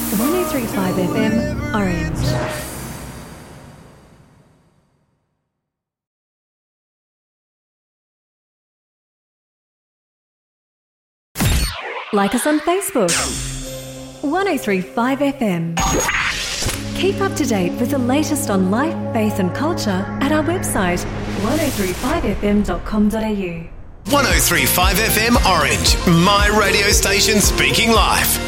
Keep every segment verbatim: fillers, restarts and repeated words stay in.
one oh three point five F M, Orange. Like us on Facebook. one oh three point five F M. Keep up to date with the latest on life, faith and culture at our website one oh three five f m dot com dot a u. one oh three point five F M Orange, my radio station speaking life.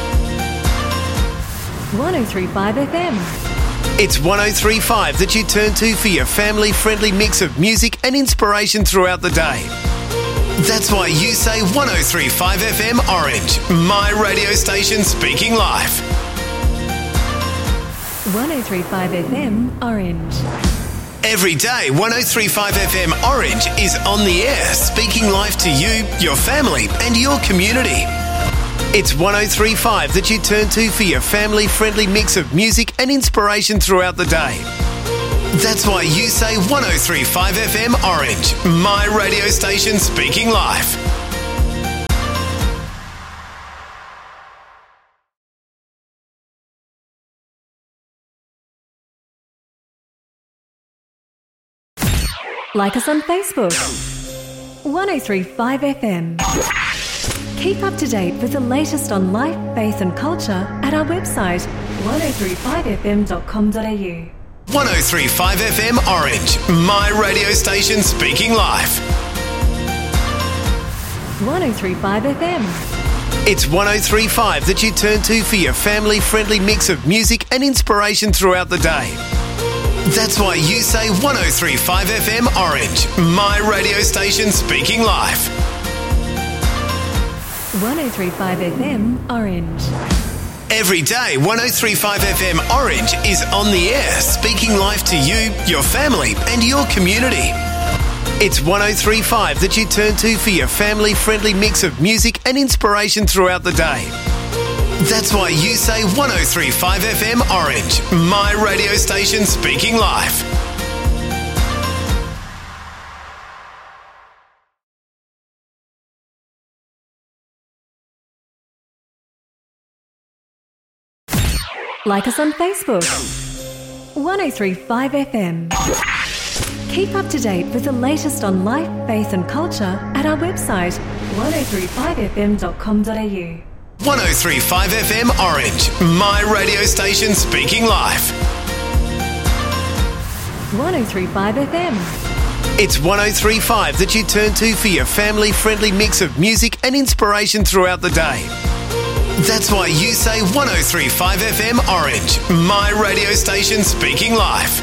one oh three point five F M. It's one oh three point five that you turn to for your family-friendly mix of music and inspiration throughout the day. That's why you say one oh three point five F M Orange, my radio station speaking life. one oh three point five F M Orange. Every day, one oh three point five F M Orange is on the air, speaking life to you, your family and your community. It's one oh three point five that you turn to for your family-friendly mix of music and inspiration throughout the day. That's why you say one oh three point five F M Orange, my radio station speaking life. Like us on Facebook. one oh three point five F M. Keep up to date with the latest on life, faith and culture at our website one oh three point five f m dot com dot a u. one oh three point five F M Orange, my radio station speaking life. one oh three point five F M. It's one oh three point five that you turn to for your family-friendly mix of music and inspiration throughout the day. That's why you say one oh three point five F M Orange, my radio station speaking life. one oh three point five F M Orange. Every day, one oh three point five F M Orange is on the air, speaking life to you, your family and your community. It's one oh three point five that you turn to for your family-friendly mix of music and inspiration throughout the day. That's why you say one oh three point five F M Orange, my radio station speaking life. Like us on Facebook. one oh three point five F M. Keep up to date with the latest on life, faith and culture at our website one oh three point five f m dot com dot a u. one oh three point five F M Orange, my radio station speaking life. one oh three point five F M. It's one oh three point five that you turn to for your family-friendly mix of music and inspiration throughout the day. That's why you say one oh three point five F M Orange, my radio station speaking life.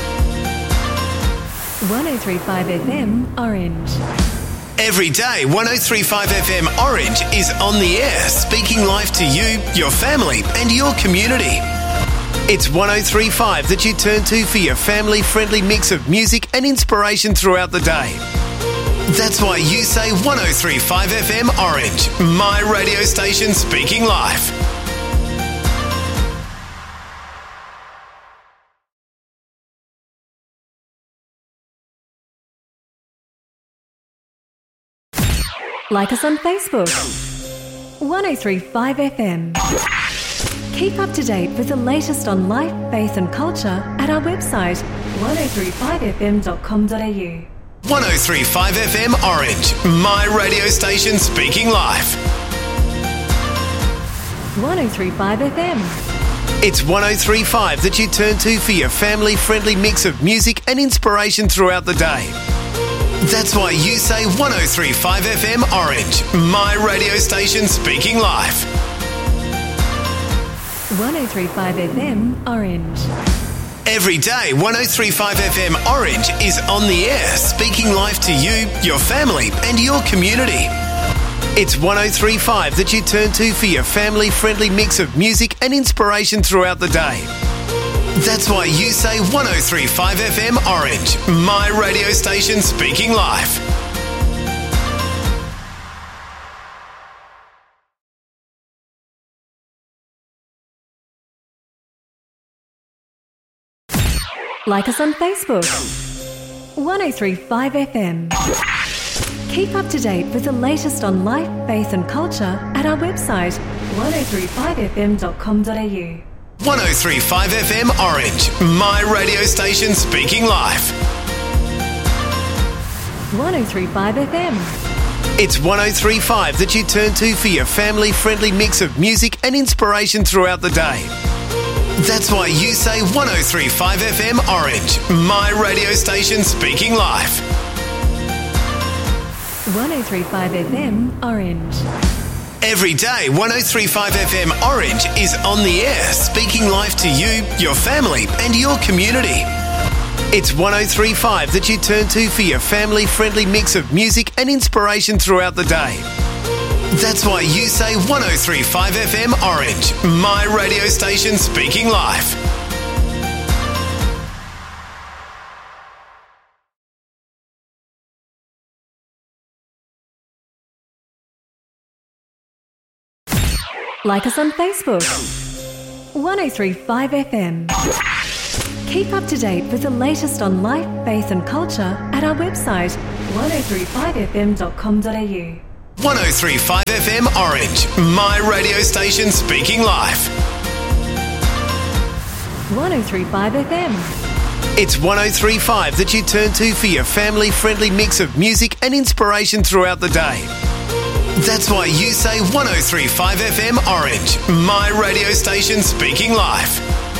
one oh three point five F M Orange. Every day, one oh three point five F M Orange is on the air, speaking life to you, your family and your community. It's one oh three point five that you turn to for your family-friendly mix of music and inspiration throughout the day. That's why you say one oh three point five F M Orange, my radio station speaking life. Like us on Facebook. one oh three point five F M. Keep up to date with the latest on life, faith and culture at our website one oh three point five f m dot com dot a u. one oh three point five F M Orange, my radio station speaking life. one oh three point five F M. It's one oh three point five that you turn to for your family-friendly mix of music and inspiration throughout the day. That's why you say one oh three point five F M Orange, my radio station speaking life. one oh three point five F M Orange. Every day, one oh three point five F M Orange is on the air, speaking life to you, your family and your community. It's one oh three point five that you turn to for your family-friendly mix of music and inspiration throughout the day. That's why you say one oh three point five F M Orange, my radio station speaking life. Like us on Facebook. one oh three point five F M. Keep up to date with the latest on life, faith and culture at our website one oh three five f m dot com dot a u. one oh three point five F M Orange, my radio station speaking life. one oh three point five F M. It's one oh three point five that you turn to for your family-friendly mix of music and inspiration throughout the day. That's why you say one oh three point five F M Orange, my radio station speaking life. one oh three point five F M Orange. Every day, one oh three point five F M Orange is on the air, speaking life to you, your family and your community. It's one oh three point five that you turn to for your family-friendly mix of music and inspiration throughout the day. That's why you say one oh three point five F M Orange, my radio station speaking life. Like us on Facebook. one oh three point five F M. Keep up to date with the latest on life, faith and culture at our website one oh three point five f m dot com dot a u. one oh three point five F M Orange, my radio station speaking life. one oh three point five F M. It's one oh three point five that you turn to for your family-friendly mix of music and inspiration throughout the day. That's why you say one oh three point five F M Orange, my radio station speaking life.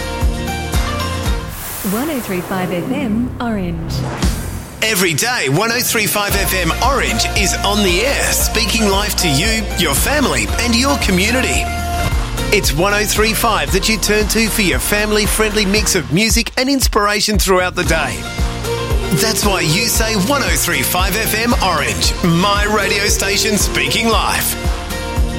one oh three point five F M Orange. Every day, one oh three point five F M Orange is on the air, speaking life to you, your family and your community. It's one oh three point five that you turn to for your family-friendly mix of music and inspiration throughout the day. That's why you say one oh three point five F M Orange, my radio station speaking life.